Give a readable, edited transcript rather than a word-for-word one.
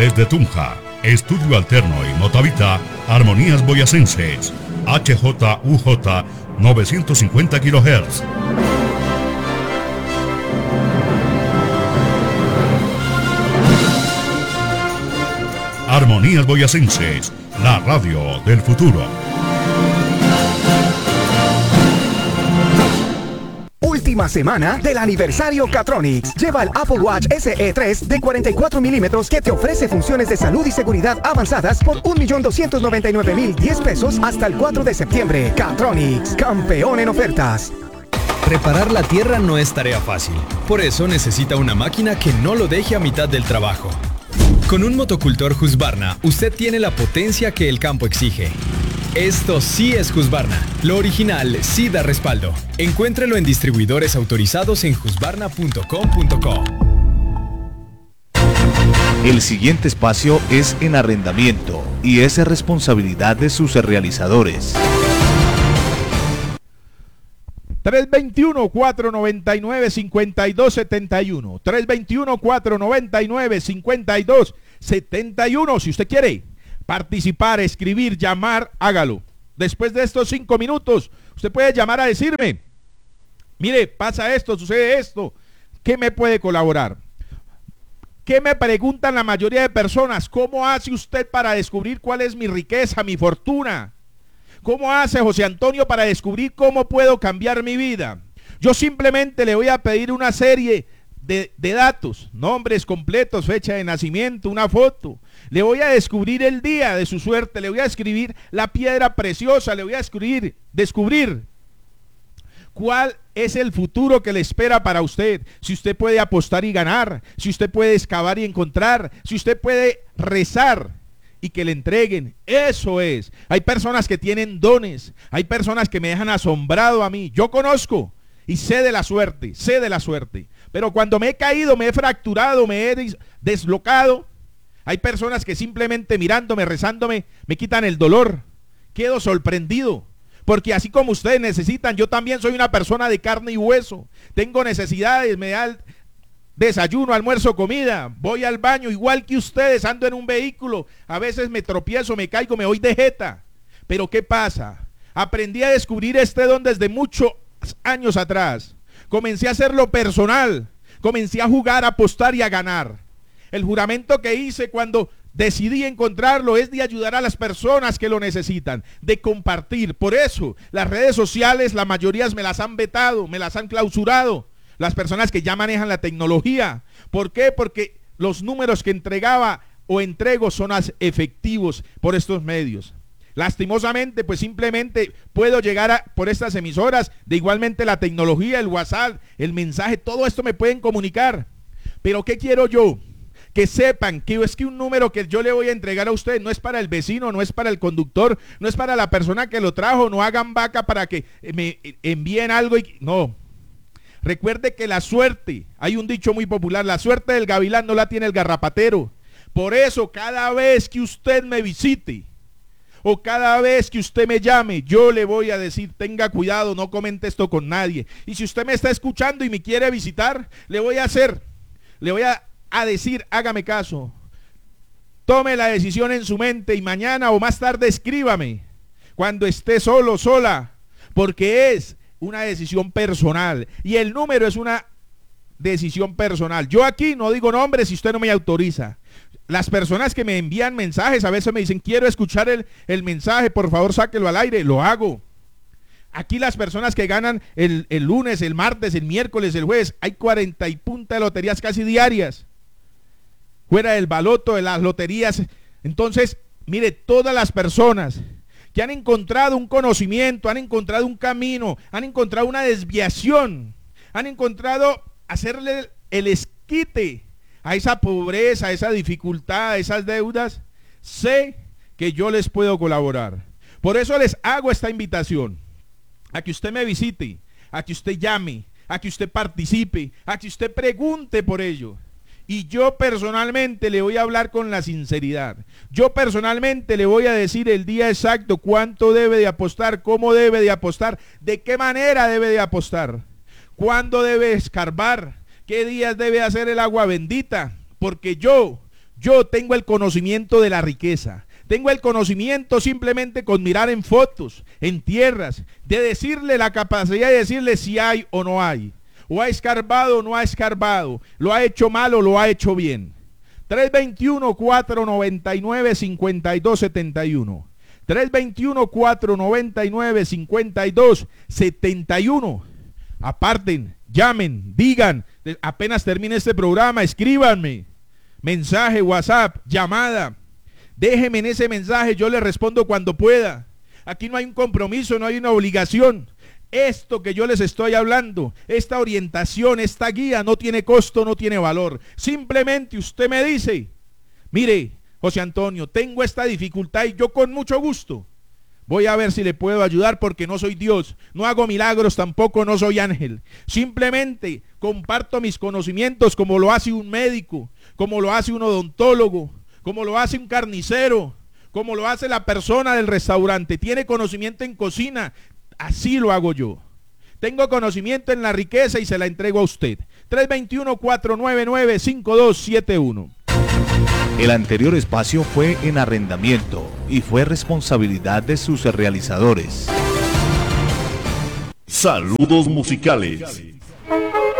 Desde Tunja, Estudio Alterno y Motavita, Armonías Boyacenses, HJUJ 950 kHz. Armonías Boyacenses, la radio del futuro. Última semana del aniversario Catronics. Lleva el Apple Watch SE 3 de 44 milímetros que te ofrece funciones de salud y seguridad avanzadas por 1.299.010 pesos hasta el 4 de septiembre. Catronics, campeón en ofertas. Reparar la tierra no es tarea fácil. Por eso necesita una máquina que no lo deje a mitad del trabajo. Con un motocultor Husqvarna, usted tiene la potencia que el campo exige. Esto sí es Husqvarna. Lo original sí da respaldo. Encuéntrelo en distribuidores autorizados en husqvarna.com.co. El siguiente espacio es en arrendamiento y es responsabilidad de sus realizadores. 321-499-5271. 321-499-5271. Si usted quiere participar, escribir, llamar, hágalo. Después de estos 5 minutos, usted puede llamar a decirme, mire, pasa esto, sucede esto, ¿qué me puede colaborar? ¿Qué me preguntan la mayoría de personas? ¿Cómo hace usted para descubrir cuál es mi riqueza, mi fortuna? ¿Cómo hace José Antonio para descubrir cómo puedo cambiar mi vida? Yo simplemente le voy a pedir una serie de datos, nombres completos, fecha de nacimiento, una foto. Le voy a descubrir el día de su suerte, le voy a escribir la piedra preciosa, le voy a descubrir cuál es el futuro que le espera para usted. Si usted puede apostar y ganar, si usted puede excavar y encontrar, si usted puede rezar y que le entreguen. Eso es. Hay personas que tienen dones, hay personas que me dejan asombrado a mí. Yo conozco y sé de la suerte, pero cuando me he caído, me he fracturado, me he deslocado, hay personas que simplemente mirándome, rezándome, me quitan el dolor. Quedo sorprendido, porque así como ustedes necesitan, yo también soy una persona de carne y hueso. Tengo necesidades, me da desayuno, almuerzo, comida, voy al baño, igual que ustedes, ando en un vehículo, a veces me tropiezo, me caigo, me voy de jeta. Pero ¿qué pasa? Aprendí a descubrir este don desde muchos años atrás. Comencé a hacerlo personal, comencé a jugar, a apostar y a ganar. El juramento que hice cuando decidí encontrarlo es de ayudar a las personas que lo necesitan, de compartir. Por eso las redes sociales, la mayoría me las han vetado, me las han clausurado. Las personas que ya manejan la tecnología. ¿Por qué? Porque los números que entregaba o entrego son efectivos por estos medios. Lastimosamente, pues simplemente puedo llegar por estas emisoras, de igualmente la tecnología, el WhatsApp, el mensaje, todo esto me pueden comunicar. Pero ¿qué quiero yo? Que sepan que es que un número que yo le voy a entregar a usted no es para el vecino, no es para el conductor, no es para la persona que lo trajo, no hagan vaca para que me envíen algo no. Recuerde que la suerte, hay un dicho muy popular, la suerte del gavilán no la tiene el garrapatero. Por eso cada vez que usted me visite o cada vez que usted me llame, yo le voy a decir, tenga cuidado, no comente esto con nadie. Y si usted me está escuchando y me quiere visitar, le voy a decir, hágame caso, tome la decisión en su mente y mañana o más tarde escríbame cuando esté solo, sola, porque es una decisión personal y el número es una decisión personal. Yo aquí no digo nombres si usted no me autoriza. Las personas que me envían mensajes a veces me dicen, quiero escuchar el mensaje, por favor sáquelo al aire, lo hago. Aquí las personas que ganan el lunes, el martes, el miércoles, el jueves, hay 40 y punta de loterías casi diarias, fuera del baloto, de las loterías. Entonces, mire, todas las personas que han encontrado un conocimiento, han encontrado un camino, han encontrado una desviación, han encontrado hacerle el esquite a esa pobreza, a esa dificultad, a esas deudas, sé que yo les puedo colaborar. Por eso les hago esta invitación, a que usted me visite, a que usted llame, a que usted participe, a que usted pregunte por ello. Y yo personalmente le voy a hablar con la sinceridad. Yo personalmente le voy a decir el día exacto, cuánto debe de apostar, cómo debe de apostar, de qué manera debe de apostar, cuándo debe escarbar, qué días debe hacer el agua bendita, porque yo Yo tengo el conocimiento de la riqueza. Tengo el conocimiento simplemente con mirar en fotos, en tierras, de decirle la capacidad de decirle si hay o no hay. O ha escarbado o no ha escarbado. Lo ha hecho mal o lo ha hecho bien. 321-499-5271. 321-499-5271. Aparten, llamen, digan, apenas termine este programa, escríbanme. Mensaje, WhatsApp, llamada. Déjeme en ese mensaje, yo le respondo cuando pueda. Aquí no hay un compromiso, no hay una obligación. Esto que yo les estoy hablando, esta orientación, esta guía no tiene costo, no tiene valor. Simplemente usted me dice, mire, José Antonio, tengo esta dificultad y yo con mucho gusto voy a ver si le puedo ayudar, porque no soy Dios, no hago milagros, tampoco no soy ángel. Simplemente comparto mis conocimientos como lo hace un médico, como lo hace un odontólogo, como lo hace un carnicero, como lo hace la persona del restaurante. Tiene conocimiento en cocina, así lo hago yo. Tengo conocimiento en la riqueza y se la entrego a usted. 321-499-5271. El anterior espacio fue en arrendamiento y fue responsabilidad de sus realizadores. Saludos musicales.